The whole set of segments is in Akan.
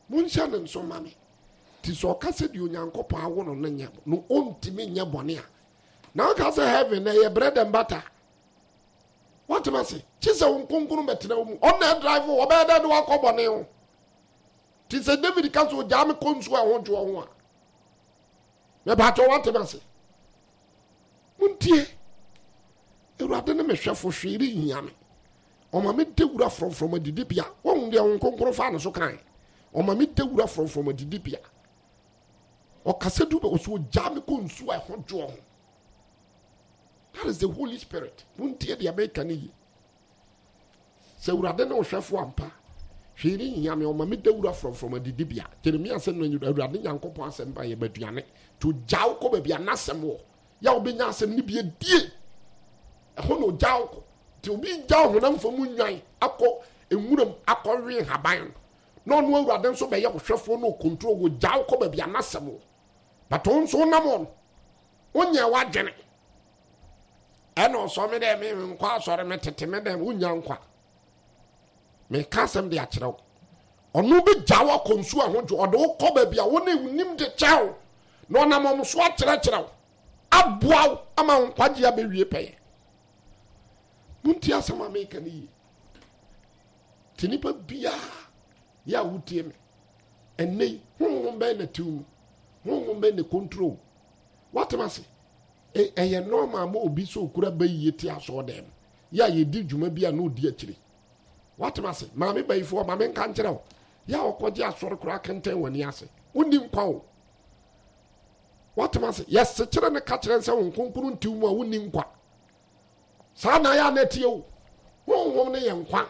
Munsha ne nso mame. Ti so kase di Onyankopon awo no nya no ontimi nya bone a. Na ka say heaven na ye bread and butter. What am I say? Chisa unkunkunu metena mu. On na drive wo be da do akobone ho. Ti say David ka so jam konsu a ho jo ho a. Me ba to what am I say? Muntie. Ewurade ne mehwefo hwere hiame. Oma me dewura from adidibia. Won de unkunkunu fa no so kan. Oma me dewura from adidibia. O kasedu be so jam konsu a ho jo ho. That is the Holy Spirit. Muntie de America ni. Se urade na ohwefo ampa. Hwere hiame oma me dewura from adidibia. Jeremia se no urade Nyankopon asem ba ye baduane. To jaw ko ba bia nasem wo. Ya obenya asem ni bia die. Eho no jaw ko. Ti obi jaw honam famu nwan akọ enwuram akọwe haban. No no urade nso be ye ohwefo no control go jaw ko ba bia nasem wo. But on so namon. Onya wadwene. Eno so me dem nkwa sore metete me dem unya nkwa me kasem de akyerew onu be jawo konsu ahojo ode wo ko ba bia wo na unim de chew no na mom so akyerew aboaw ama nkwaje abewie peye munti asema me kan yi tinipa bia ya wutie me enei honhom be na tum honhom be na control what am I say? Eye normal ma obi so okura bayi ti aso dem ya ye di dwuma bia na odi akire what am I say? Ma me bayifo ma me nka nkere o ya okoje asore kura kenten wani ase woni nkwa o what am I say? Yes sekere ne ka kire nse wonkonkuru ntimu a woni nkwa sa na ya na tie o wonwom ne ye nkwa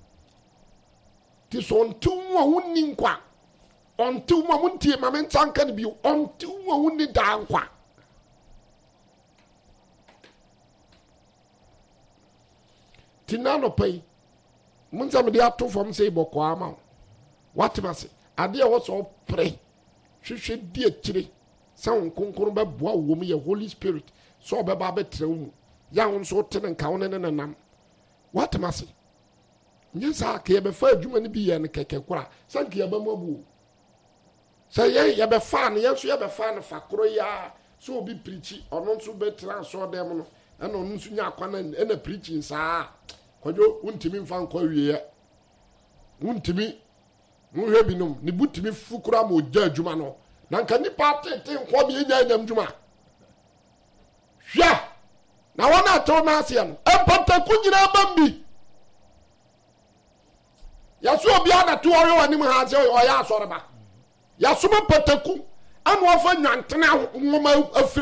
ti so ntimu a woni nkwa ontimu a muntie ma me ntanka ne bi ontimu a woni da nkwa. Tinano pay. Munza me dia to from say boko ama. What must ade wo so pray. Hwehwe di akire. Sa wonkonkoro be boa wo me ye Holy Spirit. So be ba betre mu. Ya won so tene nka won ne nam. What must nyesa ka ye be fa adwuma ne bi ye ne keke kora. Sanka ye ba mabu. Say ye be fa ne ye so ye be fa ne fakoro ya. So obi preachi ono so betra so dem no. Eno nsu nya akwana na preaching saa. Kwajo untimi mfa nkwa wiye. Untimi muhwe binom ni butimi fukura mo gya adwuma no. Na nka nipa tete nkwa bi nya nyam dwuma. Hwa. Na wona ato na ase no. Empata kunyina bambi. Yaso obi ana to ore wani mu ha se o ya asore ba. Yaso pataku anu afa nyantena nwoma